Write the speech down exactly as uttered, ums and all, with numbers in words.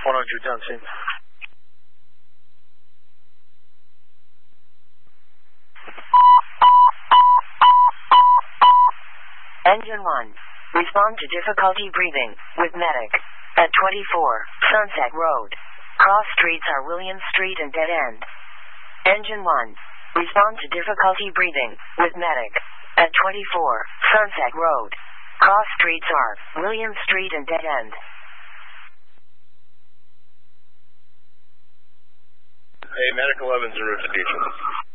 one hundred Johnson. Engine one. Respond to difficulty breathing with medic. At twenty-four, Sunset Road. Cross streets are William Street and Dead End. Engine one. Respond to difficulty breathing with medic. At twenty-four, Sunset Road. Cross streets are William Street and Dead End. Hey, Medic eleven's en route to Beachwood.